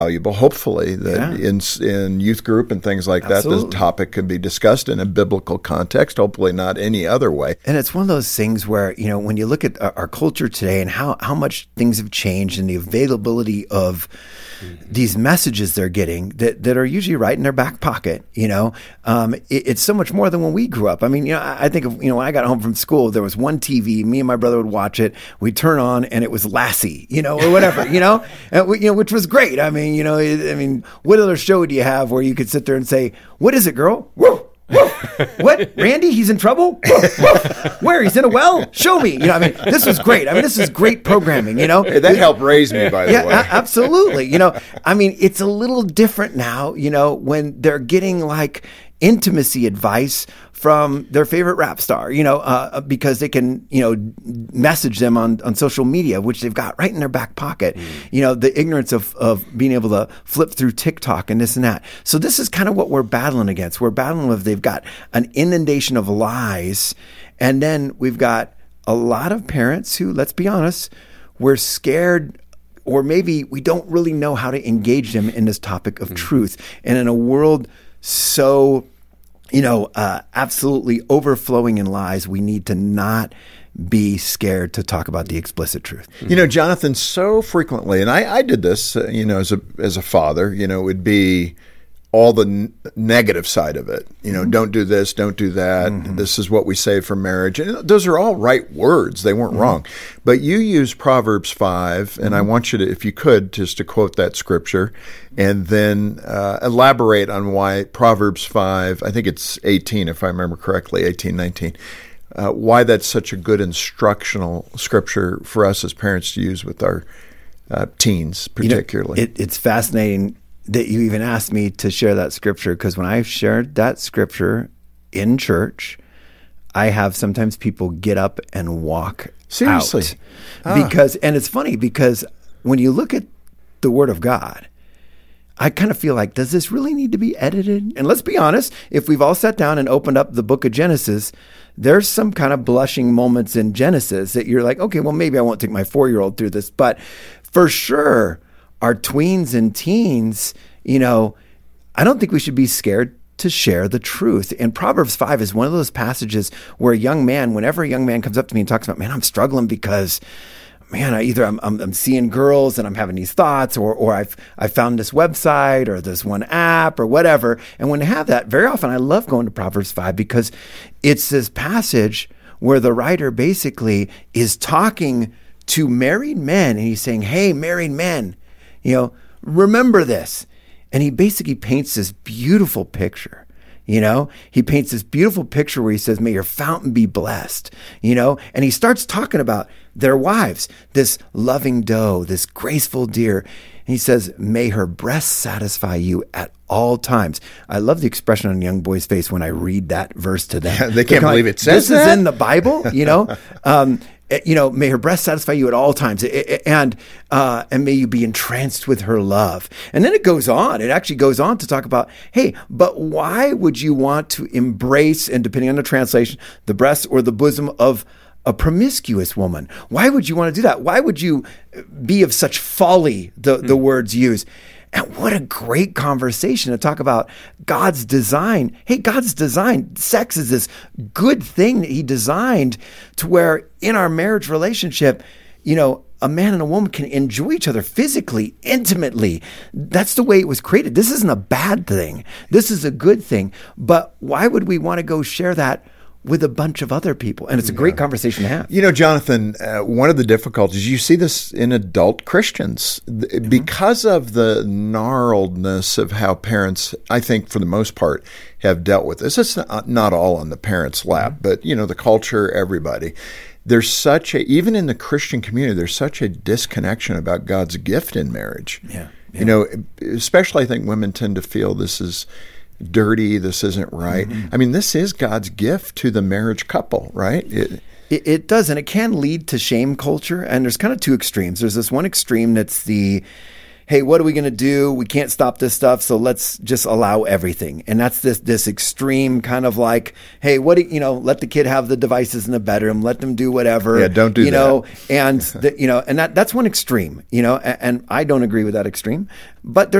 valuable, hopefully, that in youth group and things like that, this topic can be discussed in a biblical context, hopefully not any other way. And it's one of those things where, when you look at our culture today and how much things have changed and the availability of these messages they're getting that are usually right in their back pocket, it's so much more than when we grew up. I mean, I think of, when I got home from school, there was one TV, me and my brother would watch it, we'd turn on and it was Lassie, or whatever, and which was great. I mean, what other show do you have where you could sit there and say, "What is it, girl? Whoa. What? Randy? He's in trouble? Where? He's in a well? Show me. This was great. This is great programming, Hey, that helped raise me, by the way. Absolutely. It's a little different now, when they're getting like intimacy advice from their favorite rap star, because they can, message them on social media, which they've got right in their back pocket, the ignorance of being able to flip through TikTok and this and that. So this is kind of what we're battling against. We're battling with, they've got an inundation of lies. And then we've got a lot of parents who, let's be honest, we're scared, or maybe we don't really know how to engage them in this topic of truth. And in a world so absolutely overflowing in lies, we need to not be scared to talk about the explicit truth. Jonathan, so frequently, and I did this, as a father, it would be all the negative side of it. Don't do this, don't do that. This is what we say for marriage. And those are all right words. They weren't wrong. But you use Proverbs 5, and I want you to, if you could, just to quote that scripture, and then elaborate on why Proverbs 5, I think it's 18, if I remember correctly, 18, 19, why that's such a good instructional scripture for us as parents to use with our teens, particularly. It's fascinating that you even asked me to share that scripture, because when I've shared that scripture in church, I have sometimes people get up and walk Seriously? Because, and it's funny because when you look at the Word of God, I kind of feel like, does this really need to be edited? And let's be honest, if we've all sat down and opened up the book of Genesis, there's some kind of blushing moments in Genesis that you're like, okay, well, maybe I won't take my 4-year-old through this, but for sure, our tweens and teens, I don't think we should be scared to share the truth. And Proverbs 5 is one of those passages where whenever a young man comes up to me and talks about, man, I'm struggling because, man, I'm seeing girls and I'm having these thoughts, or I've found this website or this one app or whatever. And when they have that, very often I love going to Proverbs 5 because it's this passage where the writer basically is talking to married men, and he's saying, hey, married men, remember this. And he basically paints this beautiful picture. He paints this beautiful picture where he says, may your fountain be blessed, and he starts talking about their wives, this loving doe, this graceful deer. And he says, may her breast satisfy you at all times. I love the expression on a young boy's face when I read that verse to them. They can't believe it says this is in the Bible, may her breast satisfy you at all times, and may you be entranced with her love. And then it goes on. It actually goes on to talk about, hey, but why would you want to embrace, and depending on the translation, the breast or the bosom of a promiscuous woman? Why would you want to do that? Why would you be of such folly, the words used? And what a great conversation to talk about God's design. Hey, God's design, sex is this good thing that he designed to where in our marriage relationship, a man and a woman can enjoy each other physically, intimately. That's the way it was created. This isn't a bad thing. This is a good thing. But why would we want to go share that with a bunch of other people? And it's a great conversation to have. Jonathan, one of the difficulties, you see this in adult Christians, because of the gnarledness of how parents, I think for the most part, have dealt with this. It's not all on the parents' lap, but, the culture, everybody. There's even in the Christian community, there's such a disconnection about God's gift in marriage. Yeah. Especially I think women tend to feel this is dirty, this isn't right. This is God's gift to the marriage couple, right? It does, and it can lead to shame culture, and there's kind of two extremes. There's this one extreme that's hey, what are we going to do? We can't stop this stuff, so let's just allow everything. And that's this extreme kind of like, hey, let the kid have the devices in the bedroom, let them do whatever. Yeah, don't do that. And that's one extreme, and I don't agree with that extreme. But